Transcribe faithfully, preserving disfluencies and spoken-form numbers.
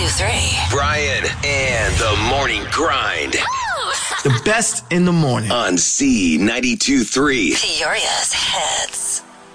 three. Brian and the Morning Grind. The best in the morning. On Z ninety-two three. Peoria's Hits.